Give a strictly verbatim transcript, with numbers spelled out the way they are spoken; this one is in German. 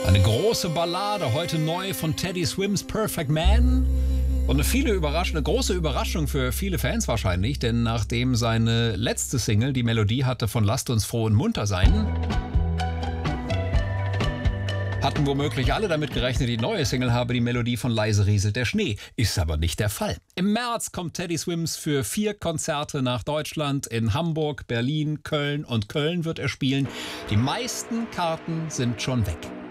Eine große Ballade, heute neu von Teddy Swims Perfect Man. Und eine, viele Überrasch- eine große Überraschung für viele Fans wahrscheinlich, denn nachdem seine letzte Single die Melodie hatte von Lasst uns froh und munter sein, hatten womöglich alle damit gerechnet, die neue Single habe die Melodie von Leise rieselt der Schnee. Ist aber nicht der Fall. Im März kommt Teddy Swims für vier Konzerte nach Deutschland. In Hamburg, Berlin, Köln und Köln wird er spielen. Die meisten Karten sind schon weg.